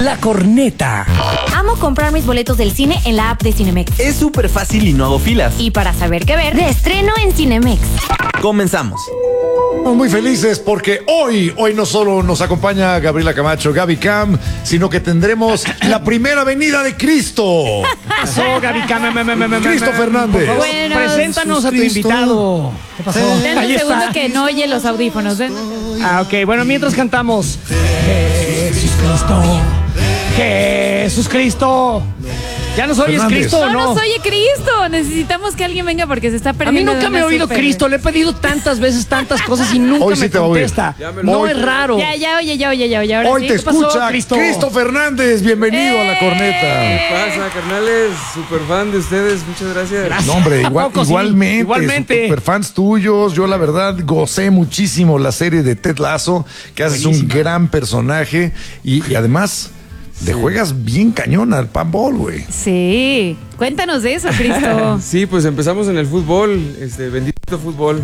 La Corneta. Amo comprar mis boletos del cine en la app de Cinemex. Es súper fácil y no hago filas. Y para saber qué ver, de estreno en Cinemex. Comenzamos. Muy felices porque hoy no solo nos acompaña Gabriela Camacho, Gaby Cam, sino que tendremos la primera venida de Cristo. Pasó, Gaby Cam. Cristo Fernández. Por favor, Bueno, preséntanos a tu Cristo. invitado. ¿Qué pasó? Den un segundo que no oye los audífonos. Ok, bueno, mientras cantamos Jesús Cristo, Jesús Cristo. ¿Ya nos oyes, Fernández. Cristo, o No no? nos oye Cristo. Necesitamos que alguien venga porque se está A mí perdiendo. nunca de me ha una oído super- Cristo. Le he pedido tantas veces tantas cosas y nunca Hoy sí me te va a oír. contesta. No, No hoy- es raro. Ya oye. Ahora Hoy sí. te ¿Qué pasó, escucha Cristo? Cristo Fernández. Bienvenido a la corneta. ¿Qué pasa, carnales? Súper fan de ustedes, muchas gracias. No, hombre, ¿A poco sí? igualmente. Igualmente. Super fans tuyos. Yo, la verdad, gocé muchísimo la serie de Ted Lasso, que haces un gran personaje y además te juegas bien cañón al panball, güey. Sí. Cuéntanos de eso, Cristo. Sí, pues empezamos en el fútbol, bendito fútbol.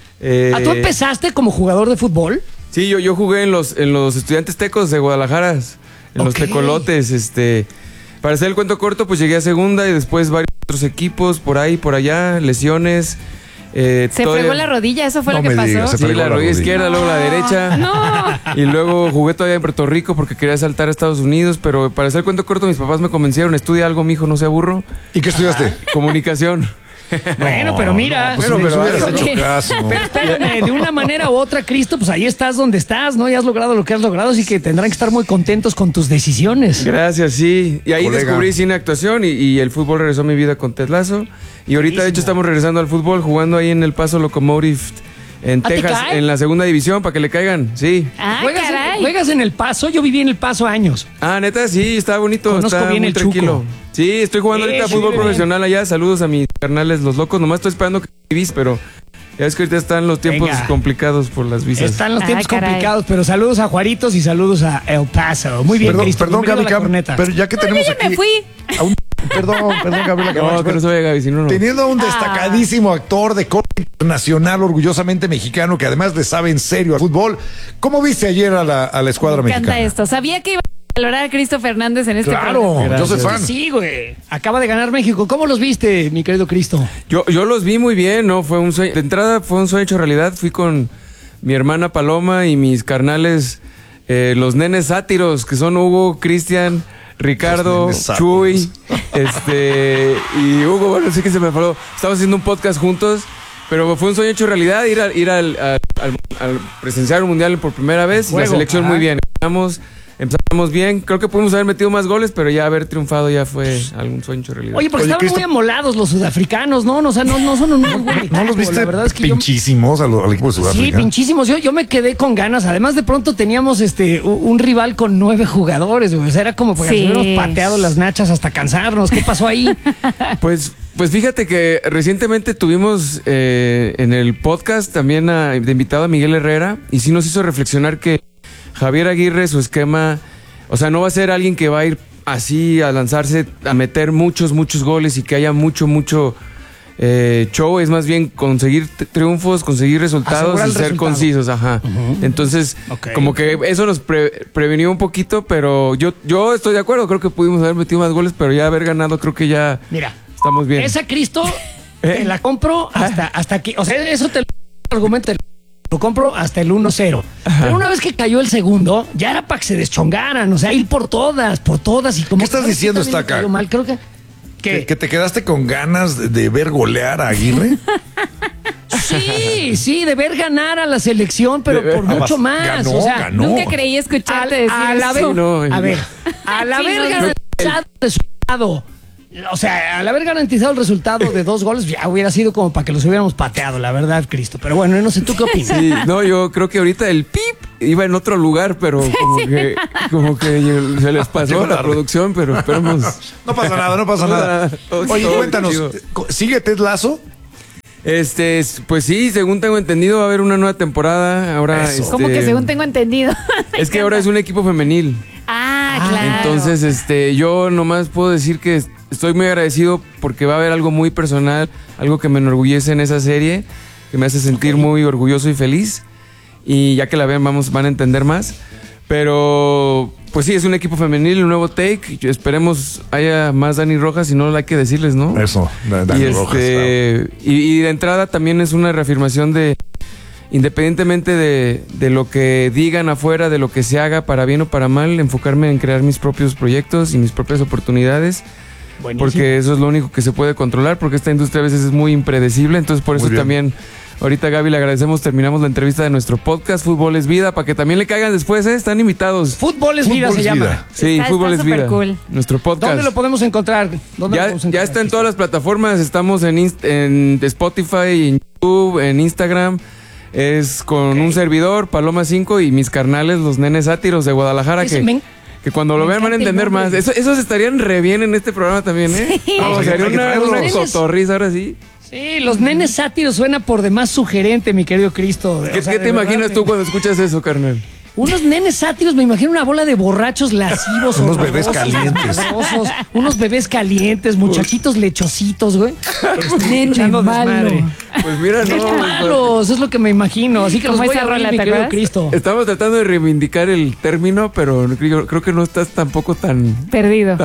¿Tú empezaste como jugador de fútbol? Sí, yo jugué en los Estudiantes Tecos de Guadalajara, en los Ok. Tecolotes. Para hacer el cuento corto, pues llegué a segunda y después varios otros equipos, por ahí, por allá, lesiones. Se fregó la rodilla, eso fue No lo que me pasó. digas, se Sí, fregó la rodilla rodilla. izquierda, luego la derecha. No. Y luego jugué todavía en Puerto Rico porque quería saltar a Estados Unidos, pero para hacer el cuento corto, mis papás me convencieron, estudia algo, mijo, no sea burro. ¿Y qué estudiaste? Comunicación. Bueno, pero mira. Pues Pero- ni pero- hubieras pero- hecho caso. Pero espérame, de una manera u otra, Cristo, pues ahí estás donde estás, ¿no? Y has logrado lo que has logrado, así que tendrán que estar muy contentos con tus decisiones. Gracias, sí. Y ahí Colega. descubrí cine, actuación y el fútbol regresó a mi vida con Ted Lasso. Y ahorita, de hecho, estamos regresando al fútbol, jugando ahí en El Paso Locomotive en ¿Ah, te Texas, cae? en la segunda división, para que le caigan. Sí. Ah, ¿Juegas, caray. juegas en El Paso? Yo viví en El Paso años. Ah, neta, sí, está bonito. Conozco está bien muy el tranquilo. Chuco. Sí, estoy jugando ahorita Sí, fútbol sí, profesional allá. Saludos a mis carnales, los locos. Nomás estoy esperando que vivís, pero ya es que ahorita están los tiempos Venga. complicados por las visas. Están los Ah, tiempos caray. complicados, pero saludos a Juaritos y saludos a El Paso. Muy bien, Perdón, Cristo. perdón, bienvenido Gaby a la Cam, corneta. pero ya que tenemos Ya aquí me fui. a un- perdón, Gabriela No, Camacho, que no se vaya Gaby, si no, no. teniendo a un destacadísimo actor de corte internacional, orgullosamente mexicano, que además le sabe en serio al fútbol, ¿cómo viste ayer a la escuadra Me encanta mexicana? esto. Sabía que iba a valorar a Cristo Fernández en este Claro, programa. yo soy fan. Sí, güey. Acaba de ganar México. ¿Cómo los viste, mi querido Cristo? Yo los vi muy bien, ¿no? Fue un sueño. De entrada fue un sueño hecho realidad. Fui con mi hermana Paloma y mis carnales, los nenes sátiros, que son Hugo, Cristian, Ricardo, Los nenes Chuy, y Hugo, bueno, sí que se me faló. Estamos haciendo un podcast juntos, pero fue un sueño hecho realidad, ir al presenciar un mundial por primera vez. Y la Juego, selección ajá. muy bien. Empezamos bien. Creo que pudimos haber metido más goles, pero ya haber triunfado ya fue algún sueño hecho realidad. Oye, porque Oye, estaban Cristo- muy amolados los sudafricanos, ¿no? O sea, no son un muy buen equipo. ¿No los viste La verdad es que yo... pinchísimos al equipo de Sí, Sudáfrica? pinchísimos. Yo me quedé con ganas. Además, de pronto teníamos un rival con 9 jugadores, güey. O sea, era como porque Sí. nos hubiéramos pateado las nachas hasta cansarnos. ¿Qué pasó ahí? Pues fíjate que recientemente tuvimos en el podcast también de invitado a Miguel Herrera y sí nos hizo reflexionar que Javier Aguirre, su esquema, o sea, no va a ser alguien que va a ir así a lanzarse, a meter muchos goles y que haya mucho show, es más bien conseguir triunfos, conseguir resultados Asegurar y el ser resultado. concisos, ajá. Entonces, Ok. como que eso nos prevenió un poquito, pero yo estoy de acuerdo, creo que pudimos haber metido más goles, pero ya haber ganado creo que ya Mira, estamos bien. esa Cristo te la compro hasta aquí. O sea, eso te lo argumento. Lo compro hasta el 1-0. Pero una vez que cayó el segundo, ya era para que se deschongaran. O sea, ir por todas. Y como ¿Qué estás diciendo, también me Estaca? cayó mal, creo que. ¿Que te quedaste con ganas de ver golear a Aguirre? Sí, de ver ganar a la selección, pero por mucho más. Ganó, o sea, ganó. Nunca creí escucharte decir al eso. haber, Sí, no, a ver, al Sí, haber no, garantizado el resultado, o sea, al haber garantizado el resultado de 2 goles, ya hubiera sido como para que los hubiéramos pateado, la verdad, Cristo. Pero bueno, no sé, ¿tú qué opinas? Sí, no, yo creo que ahorita el pip iba en otro lugar, pero como que se les pasó la producción, pero esperemos. No pasa nada. Todo- Oye, todo cuéntanos, chido. ¿sigue Ted Lasso? Pues sí, según tengo entendido, va a haber una nueva temporada. Ahora, Eso. Como que según tengo entendido. es que ahora es un equipo femenil. Claro. Entonces, yo nomás puedo decir que estoy muy agradecido porque va a haber algo muy personal, algo que me enorgullece en esa serie, que me hace sentir muy orgulloso y feliz. Y ya que la vean, van a entender más. Pero pues sí, es un equipo femenil, un nuevo take. Esperemos haya más Dani Rojas, y no hay que decirles, ¿no? Eso, Dani Rojas. Claro. Y de entrada también es una reafirmación de, independientemente de lo que digan afuera, de lo que se haga para bien o para mal, enfocarme en crear mis propios proyectos y mis propias oportunidades. Buenísimo. Porque eso es lo único que se puede controlar, porque esta industria a veces es muy impredecible. Entonces por eso también ahorita, Gaby, le agradecemos. Terminamos la entrevista de nuestro podcast Fútbol es Vida, para que también le caigan después, están invitados. Fútbol es Vida se llama. Sí, Fútbol es Vida. Cool. Nuestro podcast. ¿Dónde lo podemos encontrar? Ya está en todas las plataformas. Estamos en Spotify, en YouTube, en Instagram. Es con un servidor, Paloma 5, y mis carnales, los nenes sátiros de Guadalajara, que cuando lo vean van a entender más. Esos estarían re bien en este programa también, ¿eh? Sí. Sería una cotorriza ahora sí. Sí, los nenes sátiros suena por demás sugerente, mi querido Cristo. ¿Qué te imaginas tú cuando escuchas eso, carnal? Unos nenes sátiros, me imagino una bola de borrachos lascivos. Unos bebés calientes. Unos bebés calientes, muchachitos lechositos, güey. Nene malo. Pues mira, no. Malos, es lo que me imagino. Así que los voy a rolar, mi querido Cristo. Estamos tratando de reivindicar el término, pero creo que no estás tampoco tan perdido.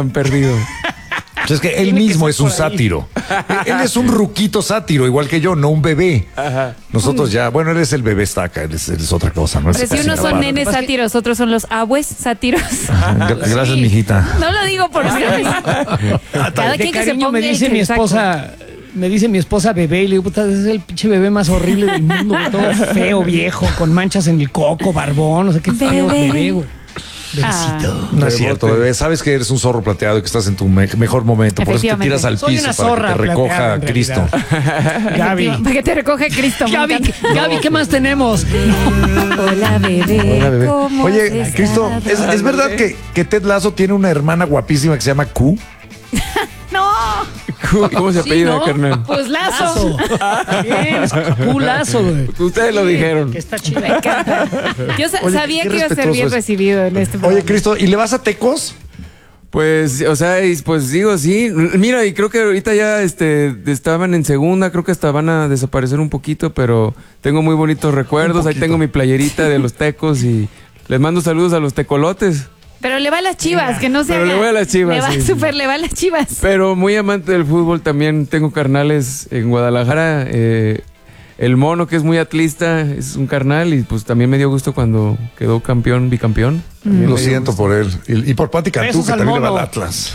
Es que él mismo es un sátiro. Él es un ruquito sátiro, igual que yo, no un bebé. Ajá. Nosotros ya, bueno, él es el bebé estaca, él es otra cosa. ¿No? Pero si unos son nenes sátiros, otros son los abues sátiros. Gracias, mijita. No lo digo por mí. Cada quien que se ponga me dice mi esposa. Me dice mi esposa bebé, y le digo, puta, ese es el pinche bebé más horrible del mundo, todo feo, viejo, con manchas en el coco, barbón, o sea, qué feo bebé, güey. Bebecito. No es cierto, bebé. Sabes que eres un zorro plateado y que estás en tu mejor momento. Por eso te tiras al piso para que te recoja Cristo. Gaby. Para que te recoja Cristo. Gaby, ¿qué más tenemos? Hola, bebé. Hola, bebé. Oye, Cristo, ¿es verdad que Ted Lasso tiene una hermana guapísima que se llama Q? No. ¿Cómo se apellida, ¿no? Carnal? Pues Lazo. Bien, Q Lazo, güey. Ustedes lo dijeron. Que está chido. Yo sabía que iba a ser bien recibido en este programa. Oye, Cristo, ¿y le vas a Tecos? Pues, o sea, pues digo, sí. Mira, y creo que ahorita ya estaban en segunda, creo que hasta van a desaparecer un poquito, pero tengo muy bonitos recuerdos. Ahí tengo mi playerita de los Tecos y les mando saludos a los tecolotes. Pero le va a las Chivas, que no se haga. Pero le va a las Chivas. Le va le va a las Chivas. Pero muy amante del fútbol también. Tengo carnales en Guadalajara. El Mono, que es muy atlista, es un carnal, y pues también me dio gusto cuando quedó bicampeón. Lo siento por él. Y por Pati Cantú, que también le va al Atlas.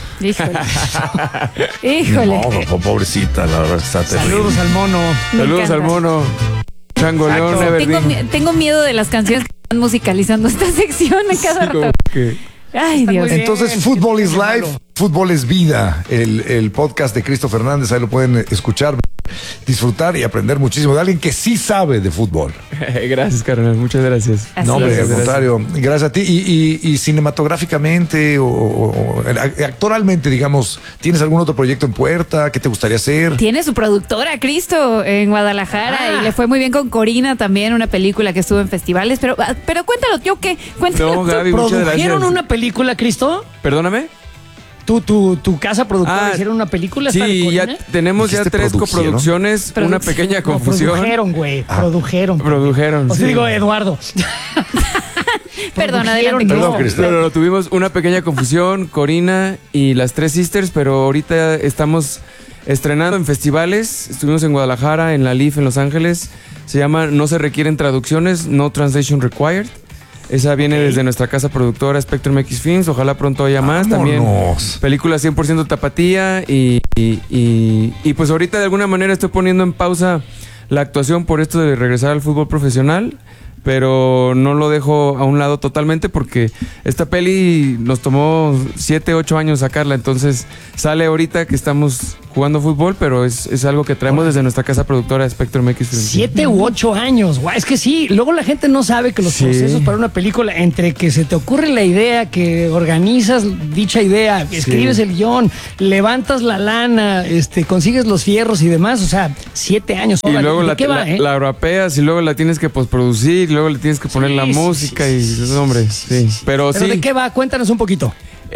Híjole. No, pobrecita, la verdad está terrible. Saludos al Mono. Saludos al Mono. Chango León, Everdeen. Tengo miedo de las canciones que están musicalizando esta sección en cada rato. Ay, Dios. Entonces, Fútbol is Life, Fútbol es Vida, el podcast de Cristo Fernández, ahí lo pueden escuchar, disfrutar y aprender muchísimo de alguien que sí sabe de fútbol. Gracias, carnal, muchas gracias. Así no, hombre, al contrario, gracias a ti. Y cinematográficamente o actoralmente, digamos, ¿tienes algún otro proyecto en puerta? ¿Qué te gustaría hacer? Tiene su productora, Cristo, en Guadalajara, y le fue muy bien con Corina también, una película que estuvo en festivales, pero cuéntalo, ¿yo qué? Cuéntalo. No, Gaby, muchas gracias. ¿Produjeron una película, Cristo? ¿Perdóname? ¿Tu casa productora hicieron una película? Sí, ya tenemos ya 3 coproducciones, una pequeña confusión. Produjeron, güey. Produjeron. Sí. Digo, Eduardo. Perdón, adelante. Pero tuvimos una pequeña confusión, Corina y las 3 Sisters, pero ahorita estamos estrenando en festivales. Estuvimos en Guadalajara, en la LIF, en Los Ángeles. Se llama No se requieren traducciones, No Translation Required. Esa viene desde nuestra casa productora Spectrum X Films. Ojalá pronto haya más. También película 100% tapatía. Y pues ahorita de alguna manera estoy poniendo en pausa la actuación por esto de regresar al fútbol profesional. Pero no lo dejo a un lado totalmente porque esta peli nos tomó 7, 8 años sacarla. Entonces sale ahorita que estamos jugando fútbol, pero es algo que traemos desde nuestra casa productora Spectrum X. 7 u 8 años, guau, es que sí, luego la gente no sabe que los procesos para una película, entre que se te ocurre la idea, que organizas dicha idea, escribes el guión, levantas la lana, consigues los fierros y demás, o sea, 7 años. Y luego la rapeas y luego la tienes que postproducir, y luego le tienes que poner la música hombre, sí. Pero ¿de qué va? Cuéntanos un poquito.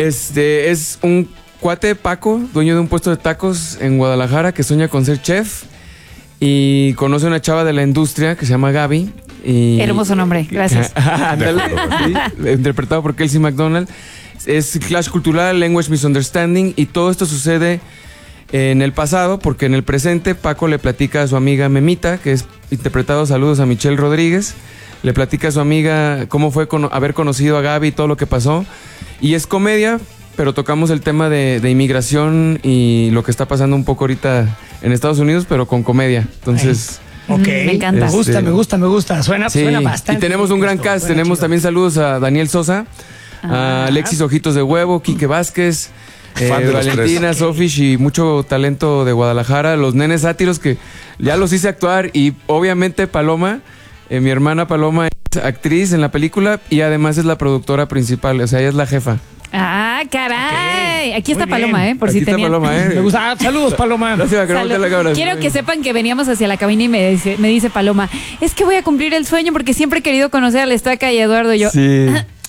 Es un cuate, Paco, dueño de un puesto de tacos en Guadalajara, que sueña con ser chef y conoce a una chava de la industria que se llama Gaby Y, Hermoso nombre, gracias. Ándale, sí, interpretado por Kelsey MacDonald. Es Clash Cultural, Language Misunderstanding, y todo esto sucede en el pasado, porque en el presente Paco le platica a su amiga Memita, que es interpretado, saludos a Michelle Rodríguez, le platica a su amiga cómo fue haber conocido a Gaby y todo lo que pasó. Y es comedia, pero tocamos el tema de inmigración y lo que está pasando un poco ahorita en Estados Unidos, pero con comedia. Entonces... Ok, Me encanta. Me gusta. Suena bastante. Y tenemos un gran esto, cast. suena Tenemos chido. también saludos a Daniel Sosa, a Alexis Ojitos de Huevo, Quique Vázquez, Fan de los Valentina, tres. Sofish y mucho talento de Guadalajara. Los nenes sátiros que ya los hice actuar. Y obviamente Paloma, mi hermana Paloma es actriz en la película y además es la productora principal. O sea, ella es la jefa. Ah, caray. Aquí está Muy bien. Paloma, por Aquí si está tenían. Paloma, Me gusta. Saludos, Paloma. Gracias, que no voltee la cámara. Quiero que sepan que veníamos hacia la cabina y me dice Paloma, es que voy a cumplir el sueño porque siempre he querido conocer a la Estaca y a Eduardo. Y yo, Sí.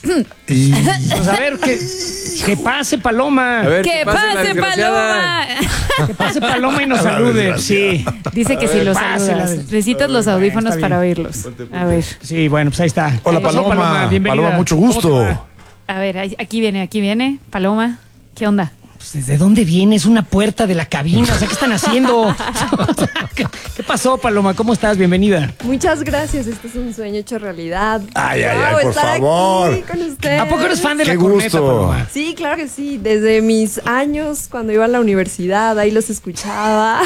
Pues a ver, que pase Paloma. A ver, ¡que la pase desgraciada. Paloma! Que pase Paloma y nos salude. Sí. Dice que si los pásela. saludas. Necesitas los audífonos está para bien. oírlos. A ver, Sí, bueno, pues ahí está. Hola, Pasó, Paloma. bienvenida. Paloma, mucho ¿Cómo te gusto. va? a ver, aquí viene. Paloma, ¿qué onda? Pues, ¿desde dónde viene? Es una puerta de la cabina. O sea, ¿qué están haciendo? ¿Qué pasó, Paloma? ¿Cómo estás? Bienvenida. Muchas gracias, este es un sueño hecho realidad. Ay, Wow, por estar favor. aquí con ustedes. ¿A poco eres fan de Qué la corneta, gusto. Paloma? Sí, claro que sí. Desde mis años, cuando iba a la universidad, ahí los escuchaba.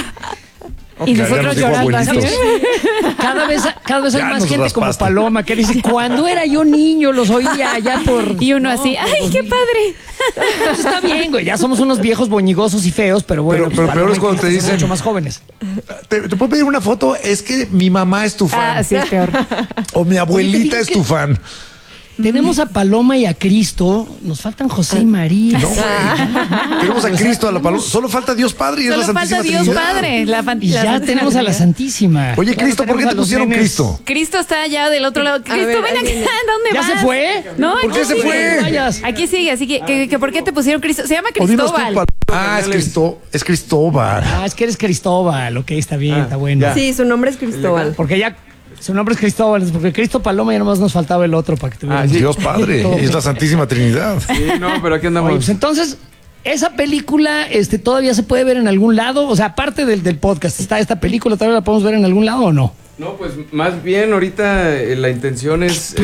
Y Ya nosotros nos dijo llorando así. abuelitos. Cada vez hay Ya más nos gente como raspaste. Paloma que dice, cuando era yo niño los oía allá por... Y uno No, así, por ¡ay, qué 2000. padre! Pues está bien, güey. Ya somos unos viejos boñigosos y feos, pero bueno. Pero peor es cuando te somos dicen- mucho más jóvenes. ¿Te puedo pedir una foto? Es que mi mamá es tu fan. Ah, sí, es peor. O mi abuelita Oye, es tu fan. Tenemos a Paloma y a Cristo. Nos faltan José y María. No, güey. Tenemos a Cristo, a la paloma. Solo falta Dios Padre y es la Solo Santísima falta Dios Trinidad. Padre. Y ya tenemos a la Santísima. Oye, Ya Cristo, ¿por qué tenemos te a los pusieron nenes. Cristo? Cristo está allá del otro lado. Cristo, ver, ven ahí acá. viene. ¿Dónde ¿Ya vas? se fue? No, ¿Por aquí qué se sigue. fue? Vayas. Aquí sigue, así que ¿por qué te pusieron Cristo? Se llama O dinos tú, Cristóbal. Ah, es Cristóbal. Ah, es que eres Cristóbal. Ok, está bien, está bueno. ya. Sí, su nombre es Cristóbal. Porque ya su nombre es Cristóbal, es porque Cristo Paloma ya nomás nos faltaba el otro para que tuviera. Ah, sí. Dios Padre. Todo. Es la Santísima Trinidad. Sí, no, pero aquí Oye, andamos. pues entonces, esa película todavía se puede ver en algún lado. O sea, aparte del podcast, ¿está esta película? ¿Todavía la podemos ver en algún lado o no? No, pues más bien ahorita la intención es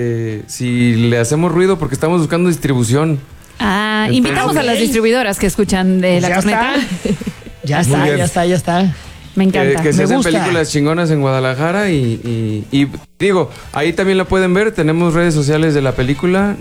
si le hacemos ruido porque estamos buscando distribución. Ah, Entonces- invitamos a las distribuidoras que escuchan de la ya corneta. Ya Muy está, bien. ya está. Me encanta. Que se Me hacen gusta. películas chingonas en Guadalajara y digo, ahí también la pueden ver. Tenemos redes sociales de la película,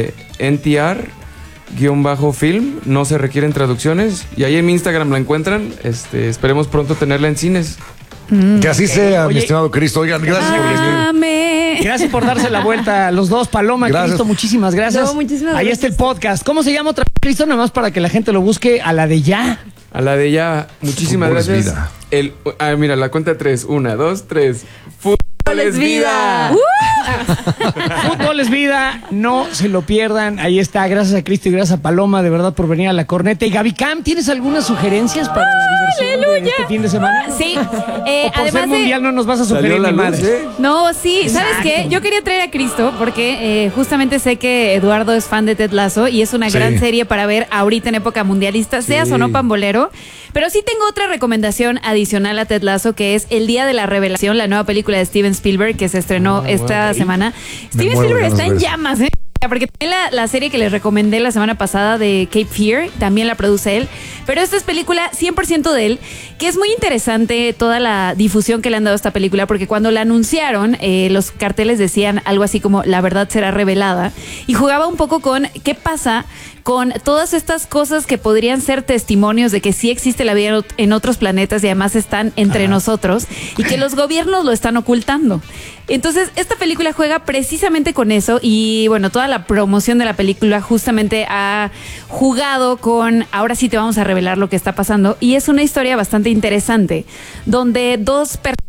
NTR-film, no se requieren traducciones. Y ahí en mi Instagram la encuentran. Esperemos pronto tenerla en cines. Que así sea, mi Oye. estimado Cristo. Oigan, gracias por venir. Amén. Gracias por darse la vuelta a los dos. Paloma, Gracias. Cristo, muchísimas gracias. No, muchísimas Ahí gracias. está el podcast. ¿Cómo se llama otra vez, Cristo? Nada más para que la gente lo busque a la de ya. A la de ella, muchísimas Fútbol es gracias. vida. Mira, la cuenta de 3. 1, 2, 3. Fútbol es vida. Fútbol es vida, no se lo pierdan. Ahí está, gracias a Cristo y gracias a Paloma, de verdad, por venir a la corneta. Y Gaby Cam, ¿tienes algunas sugerencias para la diversión de este fin de semana? Sí, O por además ser mundial no nos vas a Salió sugerir la ni luz, madre. ¿eh? No, sí, ¿sabes Exacto. qué? Yo quería traer a Cristo porque justamente sé que Eduardo es fan de Ted Lasso y es una Sí. gran serie para ver ahorita en época mundialista, seas o no pambolero. Pero sí tengo otra recomendación adicional a Ted Lasso, que es El Día de la Revelación, la nueva película de Steven Spielberg que se estrenó esta semana. Steven muero de Spielberg ganas está de en ver eso. llamas, ¿eh? Porque también la serie que les recomendé la semana pasada de Cape Fear, también la produce él. Pero esta es película 100% de él, que es muy interesante toda la difusión que le han dado a esta película, porque cuando la anunciaron, los carteles decían algo así como la verdad será revelada, y jugaba un poco con qué pasa con todas estas cosas que podrían ser testimonios de que sí existe la vida en otros planetas y además están entre nosotros y que los gobiernos lo están ocultando. Entonces, esta película juega precisamente con eso y bueno, toda la promoción de la película justamente ha jugado con ahora sí te vamos a revelar lo que está pasando y es una historia bastante interesante donde dos personas